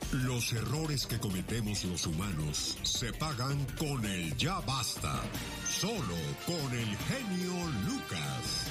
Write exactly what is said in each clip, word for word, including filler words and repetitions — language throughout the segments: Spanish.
Los errores que cometemos los humanos se pagan con el ya basta. Solo con el genio Lucas.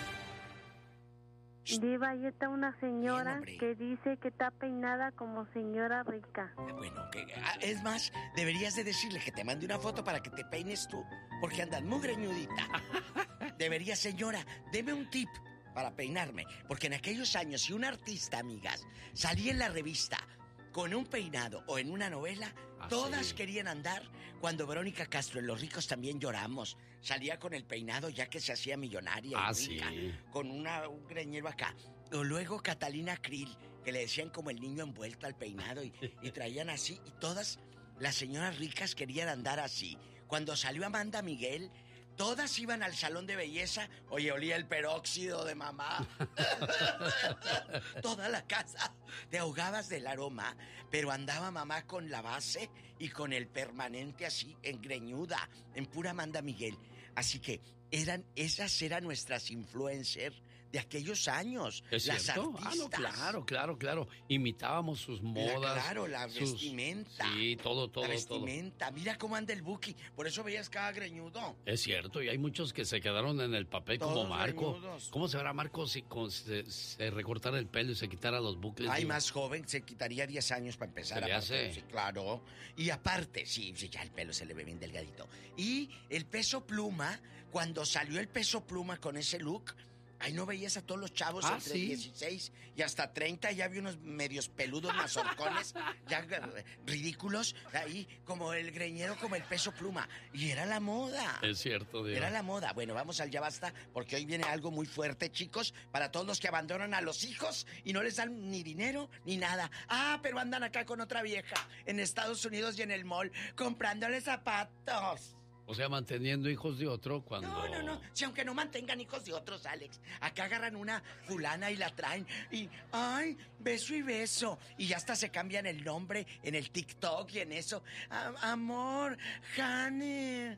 Diva, ahí está una señora Bien, que dice que está peinada como señora rica. Bueno, que, es más, deberías de decirle que te mande una foto para que te peines tú, porque andas muy greñudita. Debería, señora, deme un tip para peinarme, porque en aquellos años, si un artista, amigas, salía en la revista con un peinado o en una novela, ah, todas sí. querían andar. Cuando Verónica Castro en Los Ricos También Lloramos salía con el peinado ya que se hacía millonaria ah, y rica, sí. con una, un greñero acá. O luego Catalina Krill, que le decían como el niño envuelto al peinado y, y traían así. Y todas las señoras ricas querían andar así. Cuando salió Amanda Miguel, todas iban al salón de belleza. Oye, olía el peróxido de mamá. Toda la casa. Te ahogabas del aroma. Pero andaba mamá con la base y con el permanente así, engreñuda, en pura Amanda Miguel. Así que eran, esas eran nuestras influencers de aquellos años. ¿Es las cierto? artistas. Ah, no, claro, claro, claro. Imitábamos sus modas. La, claro, la sus... vestimenta. Sí, todo, todo, La vestimenta. todo. Mira cómo anda el Buki. Por eso veías cada greñudo. Es cierto, y hay muchos que se quedaron en el papel. Todos como Marco. Greñudos. ¿Cómo se verá Marco si con, se, se recortara el pelo y se quitara los bucles? Ay, más joven, se quitaría diez años para empezar. ¿Se le hace? Sí, claro. Y aparte, sí, sí, ya el pelo se le ve bien delgadito. Y el Peso Pluma, cuando salió el Peso Pluma con ese look, ahí no veías a todos los chavos ¿Ah, entre sí? dieciséis y hasta treinta, ya había unos medios peludos, mazorcones, ya ridículos, ahí como el greñero, como el Peso Pluma. Y era la moda. Es cierto, Dios. Era la moda. Bueno, vamos al ya basta, porque hoy viene algo muy fuerte, chicos, para todos los que abandonan a los hijos y no les dan ni dinero ni nada. Ah, pero andan acá con otra vieja en Estados Unidos y en el mall comprándole zapatos. O sea, manteniendo hijos de otro cuando... No, no, no. Si aunque no mantengan hijos de otros, Alex. Acá agarran una fulana y la traen. Y, ay, beso y beso. Y ya hasta se cambian el nombre en el TikTok y en eso. A- amor, honey.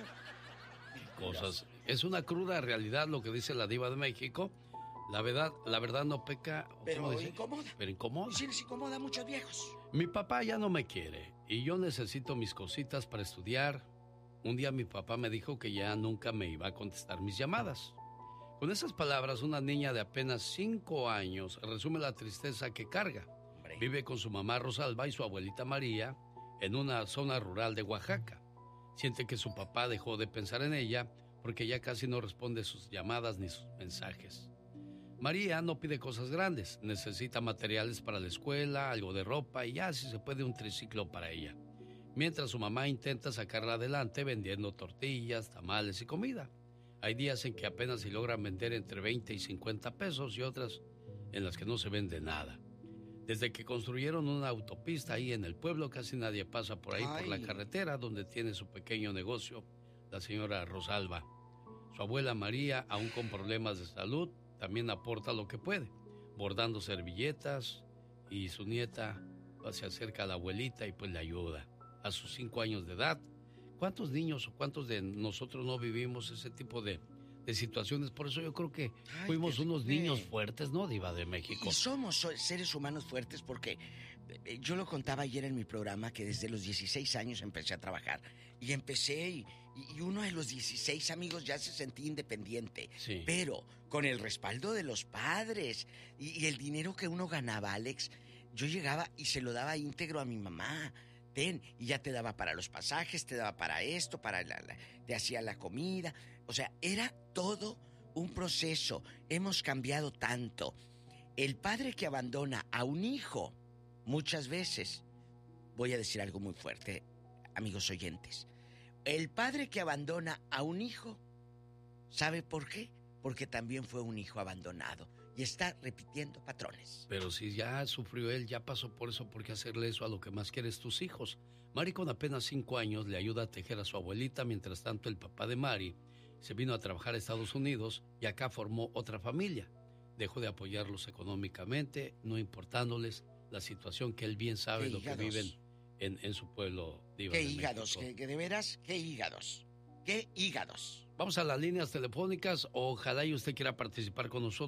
Cosas. Es una cruda realidad lo que dice la diva de México. La verdad, la verdad no peca... Pero incomoda. Pero incomoda. Sí, les incomoda a muchos viejos. Mi papá ya no me quiere y yo necesito mis cositas para estudiar. Un día mi papá me dijo que ya nunca me iba a contestar mis llamadas. Con esas palabras, una niña de apenas cinco años resume la tristeza que carga. Hombre. Vive con su mamá Rosalba y su abuelita María en una zona rural de Oaxaca. Siente que su papá dejó de pensar en ella porque ya casi no responde sus llamadas ni sus mensajes. María no pide cosas grandes, necesita materiales para la escuela, algo de ropa y ya si se puede un triciclo para ella. Mientras su mamá intenta sacarla adelante vendiendo tortillas, tamales y comida. Hay días en que apenas se logran vender entre veinte y cincuenta pesos y otras en las que no se vende nada. Desde que construyeron una autopista ahí en el pueblo, casi nadie pasa por ahí Ay. por la carretera donde tiene su pequeño negocio la señora Rosalba. Su abuela María, aún con problemas de salud, también aporta lo que puede, bordando servilletas, y su nieta se acerca a la abuelita y pues le ayuda. A sus cinco años de edad, ¿cuántos niños o cuántos de nosotros no vivimos ese tipo de, de situaciones? Por eso yo creo que Ay, fuimos unos niños fuertes, ¿no, diva de México? Y somos seres humanos fuertes porque yo lo contaba ayer en mi programa que desde los dieciséis años empecé a trabajar. Y empecé y, y uno de los dieciséis, amigos, ya se sentía independiente. Sí. Pero con el respaldo de los padres y, y el dinero que uno ganaba, Alex, yo llegaba y se lo daba íntegro a mi mamá. Ten, y ya te daba para los pasajes, te daba para esto, para la, la, te hacía la comida. O sea, era todo un proceso. Hemos cambiado tanto. El padre que abandona a un hijo, muchas veces, voy a decir algo muy fuerte, amigos oyentes. El padre que abandona a un hijo, ¿sabe por qué? Porque también fue un hijo abandonado. Y está repitiendo patrones. Pero si ya sufrió él, ya pasó por eso, ¿por qué hacerle eso a lo que más quieres tus hijos? Mari con apenas cinco años le ayuda a tejer a su abuelita, mientras tanto el papá de Mari se vino a trabajar a Estados Unidos y acá formó otra familia. Dejó de apoyarlos económicamente, no importándoles la situación que él bien sabe lo que viven en, en su pueblo. Diva ¿Qué de hígados? México. ¿Qué, qué de veras? ¿Qué hígados? ¿Qué hígados? Vamos a las líneas telefónicas. Ojalá y usted quiera participar con nosotros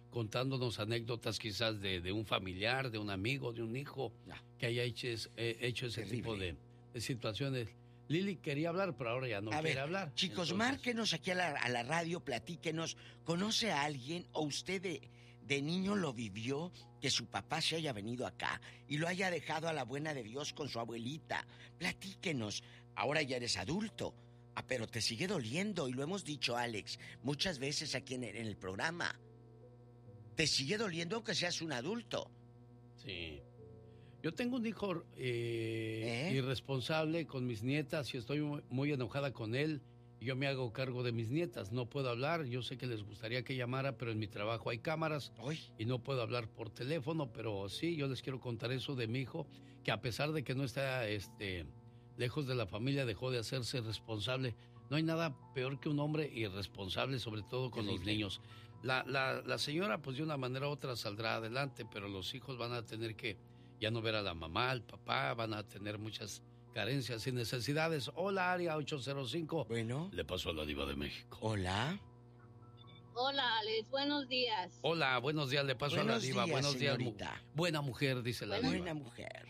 contándonos anécdotas quizás de, de un familiar, de un amigo, de un hijo no. que haya hecho, eh, hecho ese Terrible. tipo de, de situaciones. Lili quería hablar, pero ahora ya no a quiere ver, hablar. Chicos, Entonces... márquenos aquí a la, a la radio, platíquenos. ¿Conoce a alguien o usted de, de niño lo vivió, que su papá se haya venido acá y lo haya dejado a la buena de Dios con su abuelita? Platíquenos. Ahora ya eres adulto, ah, pero te sigue doliendo, y lo hemos dicho, Alex, muchas veces aquí en el, en el programa. Te sigue doliendo aunque seas un adulto. Sí. Yo tengo un hijo eh, ¿Eh? irresponsable con mis nietas y estoy muy, muy enojada con él. Yo me hago cargo de mis nietas, no puedo hablar. Yo sé que les gustaría que llamara, pero en mi trabajo hay cámaras ¿Oy? y no puedo hablar por teléfono. Pero sí, yo les quiero contar eso de mi hijo, que a pesar de que no está este, lejos de la familia, dejó de hacerse responsable. No hay nada peor que un hombre irresponsable, sobre todo con Terrible. los niños. La, la, la señora, pues de una manera u otra saldrá adelante, pero los hijos van a tener que ya no ver a la mamá, al papá, van a tener muchas carencias y necesidades. Hola, área ocho cero cinco. Bueno. Le pasó a la Diva de México. Hola. Hola, Alex, buenos días. Hola, buenos días, le paso buenos a la Diva. Días, buenos señorita. días. Buena mujer, dice la buena Diva. Buena mujer.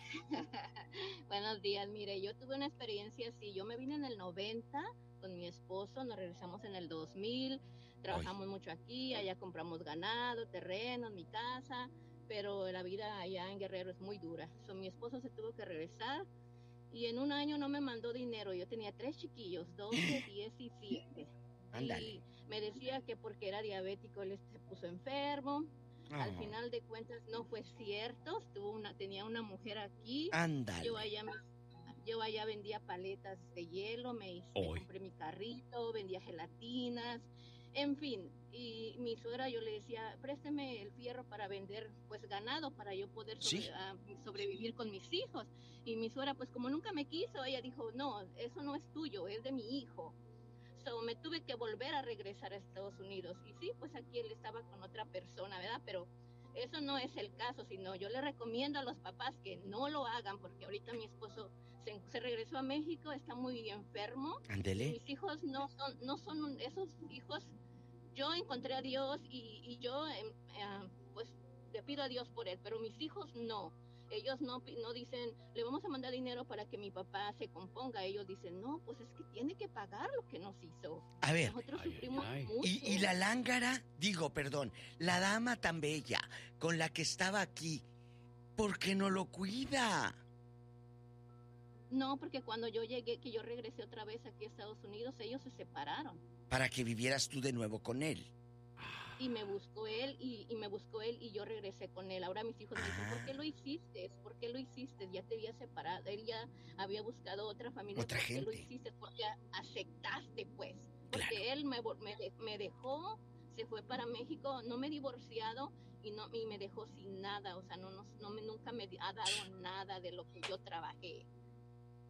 Buenos días, mire, yo tuve una experiencia así. Yo me vine en el noventa con mi esposo, nos regresamos en el dos mil, trabajamos Oy. mucho aquí, allá compramos ganado, terrenos, mi casa, pero la vida allá en Guerrero es muy dura. So, mi esposo se tuvo que regresar y en un año no me mandó dinero. Yo tenía tres chiquillos, doce, diez y siete. Ándale. Y me decía que porque era diabético él se puso enfermo. Oh. Al final de cuentas no fue cierto. Estuvo una, tenía una mujer aquí. Ándale. Yo allá, me, yo allá vendía paletas de hielo, me, me compré mi carrito, vendía gelatinas. En fin, y mi suegra yo le decía, présteme el fierro para vender pues ganado, para yo poder sobre, ¿Sí? uh, sobrevivir con mis hijos. Y mi suegra pues como nunca me quiso, ella dijo, no, eso no es tuyo, es de mi hijo. So, me tuve que volver a regresar a Estados Unidos. Y sí, pues aquí él estaba con otra persona, ¿verdad? Pero eso no es el caso, sino yo le recomiendo a los papás que no lo hagan, porque ahorita mi esposo se, se regresó a México, está muy enfermo. Ándele. Mis hijos no son, no son esos hijos. Yo encontré a Dios y, y yo eh, eh, pues le pido a Dios por él, pero mis hijos no. Ellos no, no dicen, le vamos a mandar dinero para que mi papá se componga. Ellos dicen, no, pues es que tiene que pagar lo que nos hizo. A ver. Nosotros ay, sufrimos ay, ay. mucho. Y, y la lángara, digo, perdón, la dama tan bella con la que estaba aquí, ¿por qué no lo cuida? No, porque cuando yo llegué, que yo regresé otra vez aquí a Estados Unidos, ellos se separaron. Para que vivieras tú de nuevo con él. Y me buscó él, y, y me buscó él, y yo regresé con él. Ahora mis hijos me dicen, ¿por qué lo hiciste? ¿Por qué lo hiciste? Ya te había separado, él ya había buscado otra familia. Otra ¿Por gente. qué lo hiciste? Porque aceptaste, pues. Porque Claro. él me, me, me dejó, se fue para México, no me he divorciado, y no y me dejó sin nada. O sea, no, no, no me, nunca me ha dado nada de lo que yo trabajé.